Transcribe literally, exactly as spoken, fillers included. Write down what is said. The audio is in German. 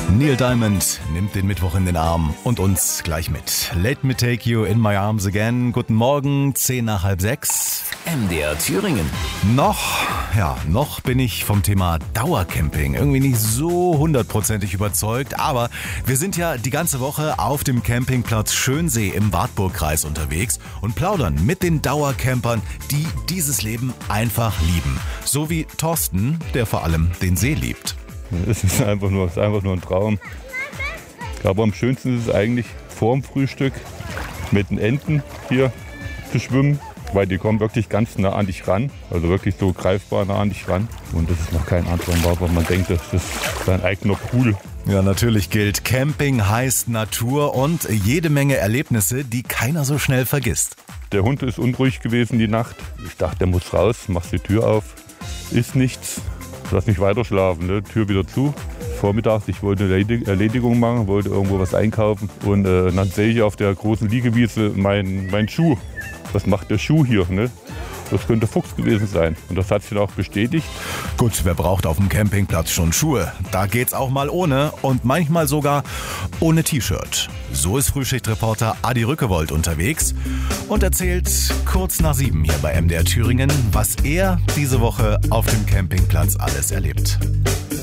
Neil Diamond nimmt den Mittwoch in den Arm und uns gleich mit. Let me take you in my arms again. Guten Morgen, zehn nach halb sechs. M D R Thüringen. Noch, ja, noch bin ich vom Thema Dauercamping irgendwie nicht so hundertprozentig überzeugt, aber wir sind ja die ganze Woche auf dem Campingplatz Schönsee im Wartburgkreis unterwegs und plaudern mit den Dauercampern, die dieses Leben einfach lieben. So wie Thorsten, der vor allem den See liebt. Es ist einfach nur, es ist einfach nur ein Traum. Aber am schönsten ist es eigentlich vor dem Frühstück mit den Enten hier zu schwimmen, weil die kommen wirklich ganz nah an dich ran, also wirklich so greifbar nah an dich ran. Und das ist noch kein anderer Ort, wo man denkt, das ist sein eigener Pool. Ja, natürlich gilt, Camping heißt Natur und jede Menge Erlebnisse, die keiner so schnell vergisst. Der Hund ist unruhig gewesen die Nacht. Ich dachte, der muss raus, machst die Tür auf, ist nichts. Lass mich weiter schlafen, ne? Tür wieder zu. Vormittags, ich wollte eine Erledigung machen, wollte irgendwo was einkaufen. Und äh, dann sehe ich auf der großen Liegewiese meinen mein Schuh. Was macht der Schuh hier? Ne? Das könnte Fuchs gewesen sein. Und das hat sich dann auch bestätigt. Gut, wer braucht auf dem Campingplatz schon Schuhe? Da geht's auch mal ohne und manchmal sogar ohne T-Shirt. So ist Frühschichtreporter Adi Rückewold unterwegs und erzählt kurz nach sieben hier bei M D R Thüringen, was er diese Woche auf dem Campingplatz alles erlebt.